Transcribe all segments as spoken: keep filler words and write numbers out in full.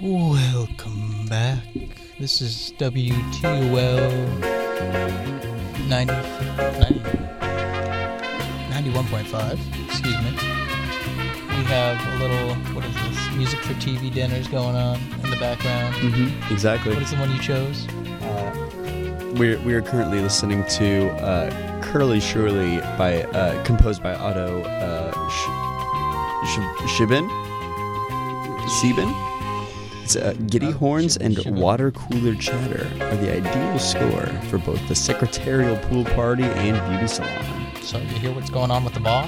Welcome back. This is W T O L ninety, ninety, ninety-one point five. Excuse me. We have a little, what is this, music for T V dinners going on in the background. Mm-hmm, exactly. What is the one you chose? Uh, we're, we are currently listening to uh, Curly Shirley by, uh, composed by Otto uh, Sh- Sh- Shibin? Sieben? It's, uh, Giddy Oh, Horns Shibin, and Shibin. Water Cooler Chatter are the ideal score for both the secretarial pool party and beauty salon. So you hear what's going on with the boss?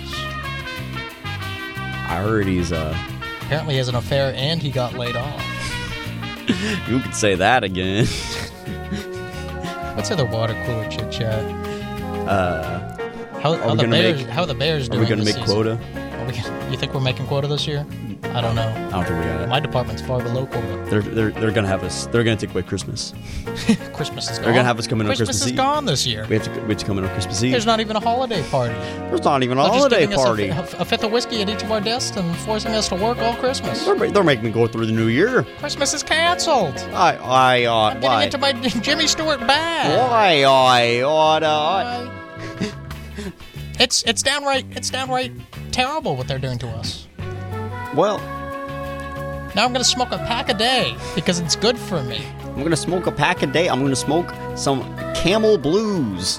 I heard he's, uh... Apparently he has an affair and he got laid off. You could say that again. What's other water cooler chit chat? Uh... How, Are how we the gonna Bears? make- how are the Bears Are doing? we gonna this make season? quota? Are we, you think we're making quota this year? I don't know. I don't think we got it. My department's far below quota. They're, they're, they're gonna have us... They're gonna take away Christmas. Christmas is gone. They're gonna have us come in on Christmas Christmas is Eve. gone this year. We have to, we have to come in on Christmas Eve. There's not even a holiday party. There's not even a They're just holiday giving us party. A, f- a fifth of whiskey at each of our desks and forcing us to work all Christmas. They're, ma- they're making me go through the new year. Christmas is canceled. I, I, uh, I'm getting why? into my Jimmy Stewart bag. Why, I, oughta, I... It's it's downright it's downright terrible what they're doing to us. Well, Now I'm gonna smoke a pack a day because it's good for me. I'm gonna smoke a pack a day. I'm gonna smoke some Camel Blues.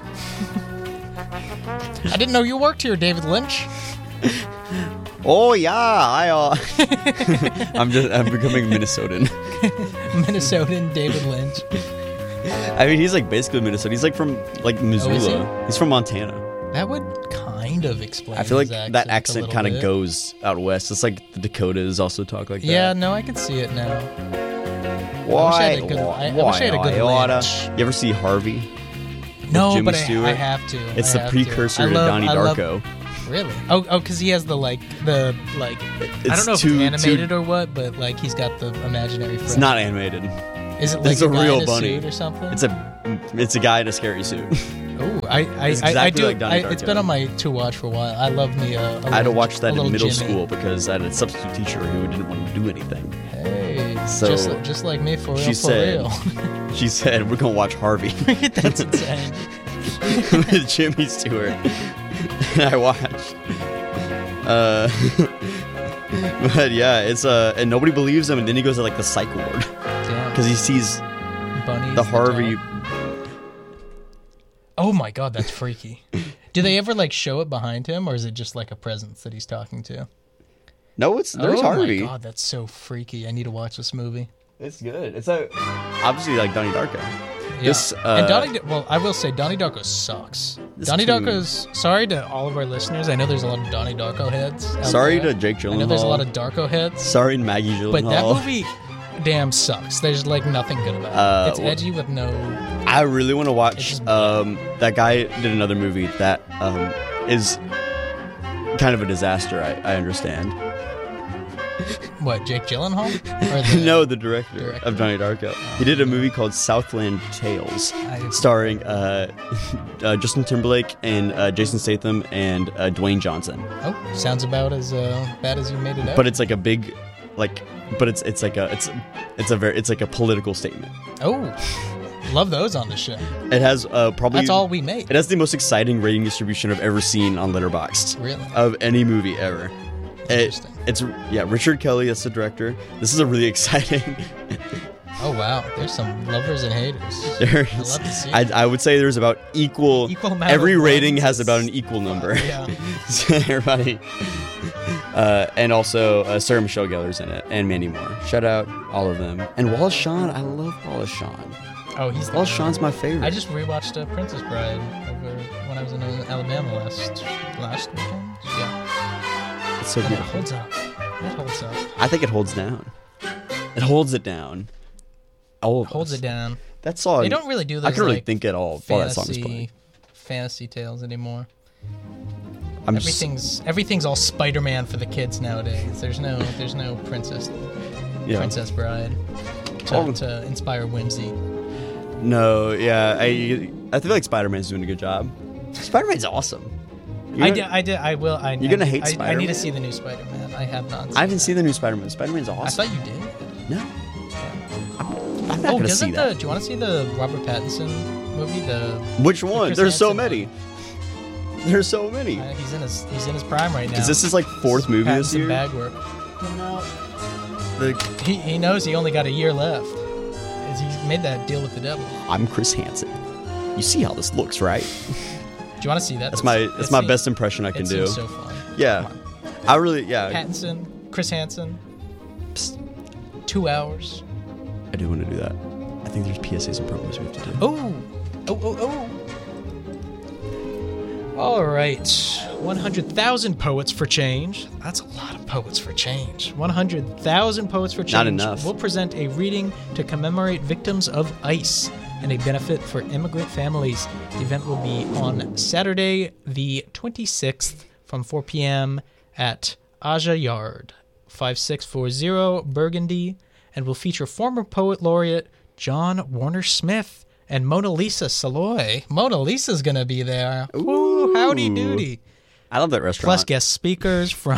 I didn't know you worked here, David Lynch. Oh yeah, I. Uh... I'm just. I'm becoming Minnesotan. Minnesotan David Lynch. I mean, he's like basically Minnesota. He's like from like Missoula. Oh, is He's from Montana. That would kind of explain. I feel like his that a accent little kind of bit. goes out west. It's like the Dakotas also talk like Yeah, that. no, I can see it now. Why? I wish I had a good- I- I why? wish I had a good I oughta- Lynch. You ever see Harvey? No, Jimmy but I, Stewart? I have to. It's I the have precursor to, to, I love, Donnie I love- Darko. Really? Oh, oh, because he has the like the like. I It's don't know if too- it's animated too- or what, but like he's got the imaginary. It's friend. not animated. Is it like it's a, a guy real in a bunny. suit or something? It's a it's a guy in a scary suit. Oh, I I, It's I, I exactly do. like Donnie I, it's Darko. been on my to watch for a while. I love me a. a I had to little- watch a that in little middle Jimmy. school because I had a substitute teacher who didn't want to do anything. Hey, So, just, li- just like me for real. she for said- real. She said, "We're gonna watch Harvey That's insane. with Jimmy Stewart." And I watched. Uh, but yeah, it's uh, and nobody believes him, and then he goes to like the psych ward Damn. because he sees Bunnies the and Harvey. dog. Oh my god, that's freaky. Do they ever like show it behind him, or is it just like a presence that he's talking to? No, it's there's oh Harvey. my god, that's so freaky. I need to watch this movie. It's good. It's a obviously like Donnie Darko. Yeah. This, uh, and Donnie, well, I will say Donnie Darko sucks. This Donnie too. Darko's. Sorry to all of our listeners. I know there's a lot of Donnie Darko heads. out Sorry there. to Jake Gyllenhaal. I know there's a lot of Darko heads. Sorry, Maggie Gyllenhaal. But that movie, damn, sucks. There's like nothing good about it. Uh, it's well- edgy with no. I really want to watch. It's- Um, that guy did another movie that um, is kind of a disaster. I, I understand. What, Jake Gyllenhaal? Or the, No, the director, Director. of Donnie Darko. He did a movie called Southland Tales, I- starring uh, uh, Justin Timberlake and uh, Jason Statham and uh, Dwayne Johnson. Oh, sounds about as uh, bad as you made it out. But it's like a big, like, but it's it's like a it's it's a very it's like a political statement. Oh, love those on the show. It has uh, probably That's all we made. It has the most exciting rating distribution I've ever seen on Letterboxd. Really? Of any movie ever. It, Interesting. it's yeah, Richard Kelly, that's the director. This is a really exciting. Oh wow, there's some lovers and haters. There's, I love to see I, it. I would say there's about equal. Equal amount every of rating ones. has about an equal number. Yeah. So everybody. Uh, and also uh, Sarah Michelle Gellar's in it, and Mandy Moore. Shout out all of them. And Wallace Shawn, I love Wallace Shawn. Oh, he's the Wallace guy. Shawn's my favorite. I just rewatched uh, Princess Bride over when I was in uh, Alabama last last weekend. Yeah, it's so and it beautiful. holds up. It holds up. I think it holds down. It holds it down. All of Holds us. it down. That song. They don't really do those. I couldn't really like, think at all while that song was playing. fantasy fantasy tales anymore. I'm just, Everything's everything's all Spider-Man for the kids nowadays. There's no there's no princess yeah. Princess Bride to, Oh. to inspire whimsy. No, yeah, I I feel like Spider-Man's doing a good job. Spider-Man's awesome. You're I gonna- did, I did, I will. I, You're gonna I, hate I, I need Spider-Man? to see the new Spider-Man. I have not. Seen I haven't that. seen the new Spider-Man. Spider-Man's awesome. I thought you did. No, I'm not Oh, gonna doesn't see the? that. Do you want to see the Robert Pattinson movie? The Which one? Chris There's so Hansen many. There's so many. uh, he's in his he's in his prime right now. Is this his like fourth movie this Pattinson year? bag work. The, He he knows he only got a year left. As He made that deal with the devil. I'm Chris Hansen. You see how this looks, right? Do you want to see that? That's my it that's my seems- best impression I it can do. seems so fun. Yeah. Come on. I really yeah. Pattinson, Chris Hansen. Psst. Two hours. I do want to do that. I think there's P S As and promos we have to do. Oh, oh, oh, oh. All right, one hundred thousand poets for change. That's a lot of poets for change. one hundred thousand poets for change. Not enough. Will present a reading to commemorate victims of ICE and a benefit for immigrant families. The event will be on Saturday, the twenty-sixth, from four p.m. at Aja Yard, five six four zero Burgundy, and will feature former poet laureate John Warner Smith and Mona Lisa Saloy. Mona Lisa's gonna be there. Ooh, howdy doody. I love that restaurant. Plus guest speakers from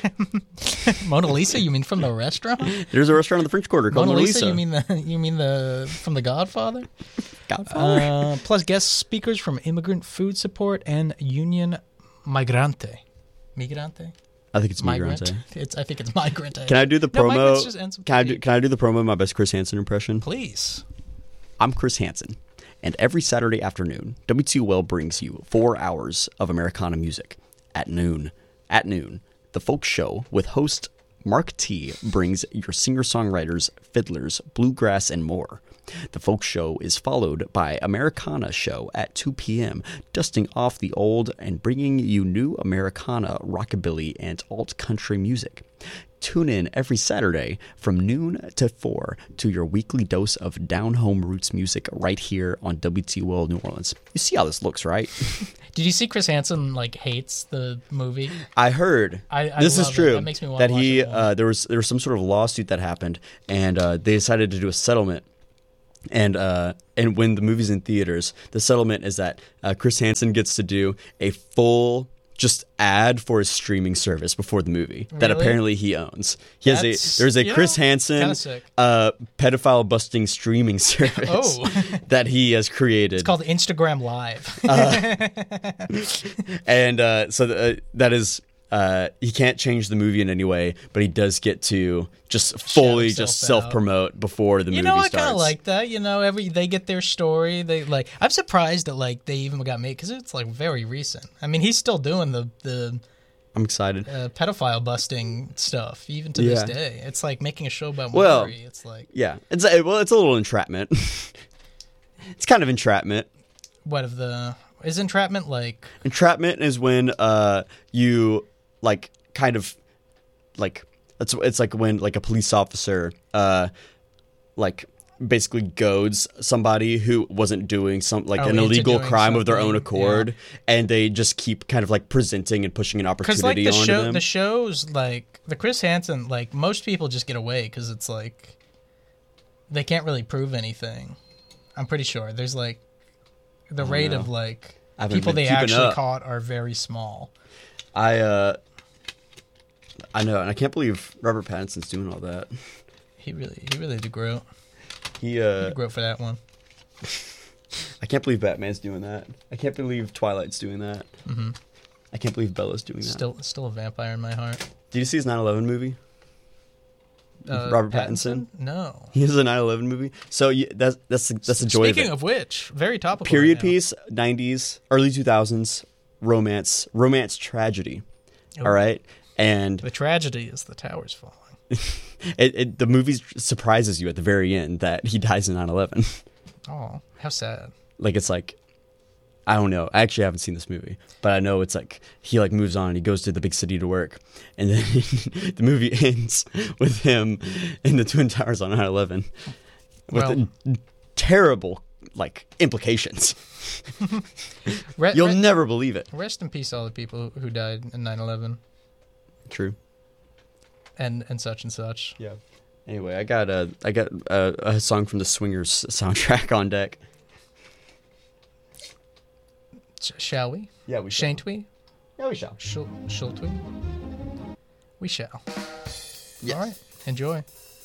Mona Lisa. You mean from the restaurant? There's a restaurant in the French Quarter called Mona Mona Lisa. Lisa. You mean the you mean the from the Godfather? Godfather. Uh, plus guest speakers from Immigrant Food Support and Union Migrante. Migrante. I think it's Migrant. Migrante. It's I think it's Migrante. Can I do the No, migrants promo? just ends with can I T. do Can I do the promo? My best Chris Hansen impression. Please. I'm Chris Hansen, and every Saturday afternoon, W two L brings you four hours of Americana music. At noon, at noon, the Folk Show with host Mark T brings your singer-songwriters, fiddlers, bluegrass, and more. The Folk Show is followed by Americana Show at two p.m., dusting off the old and bringing you new Americana, rockabilly, and alt-country music. Tune in every Saturday from noon to four to your weekly dose of down-home roots music right here on W T O L New Orleans. You see how this looks, right? Did you see Chris Hansen like hates the movie? I heard I- I this is love it. true That makes me wanna that he watch it more. uh, there was there was some sort of lawsuit that happened, and uh, they decided to do a settlement. And uh, and when the movie's in theaters, the settlement is that uh, Chris Hansen gets to do a full just ad for his streaming service before the movie that Really? apparently he owns. He has That's- a there's a you Chris know, Hansen kinda sick. uh, pedophile busting streaming service Oh. that he has created. It's called Instagram Live. and uh, so th- uh, that is uh, he can't change the movie in any way, but he does get to just fully himself just out. self promote before the You movie know, I starts. kind of like that. You know, every they get their story. They like. I'm surprised that like they even got made because it's like very recent. I mean, he's still doing the the I'm excited. uh, pedophile busting stuff even to this Yeah. day. It's like making a show about Well, Maury. It's like Yeah, it's a, well, it's a little entrapment. It's kind of entrapment. what of the is entrapment like? Entrapment is when uh you like kind of like it's it's like when like a police officer uh like basically goads somebody who wasn't doing some like Oh, an into illegal doing crime of their own something, accord, and they just keep kind of like presenting and pushing an Because like opportunity the onto show, them. the shows like the Chris Hansen, like most people just get away because it's like they can't really prove anything. I'm pretty sure there's like the rate know. of like I haven't people been they keeping actually up. caught are very small. I uh I know, and I can't believe Robert Pattinson's doing all that. He really, he really did grow. He He uh grew for that one. I can't believe Batman's doing that. I can't believe Twilight's doing that. hmm I can't believe Bella's doing that. Still, still a vampire in my heart. Did you see his nine eleven movie? Uh, Robert Pattinson? No. He has a nine eleven movie. So you, that's that's that's the joy Speaking of it. of which, very topical. Period right now. piece, nineties, early two thousands, romance, romance tragedy. Ooh. All right, and The tragedy is the towers falling. it, it the movie surprises you at the very end that he dies in nine eleven. Oh, how sad. Like it's like, I don't know. I actually haven't seen this movie, but I know it's like he like moves on. He goes to the big city to work, and then the movie ends with him in the Twin Towers on nine eleven with Well- the terrible like implications. Re- You'll re- never believe it. rest in peace, all the people who died in nine eleven True. and and such and such. Yeah. Anyway, I got a I got a, a song from the Swingers soundtrack on deck. Sh- shall we? Yeah, we Shan't we? Yeah, we shall. Shall, shall we? We shall. Yes. All right. Enjoy.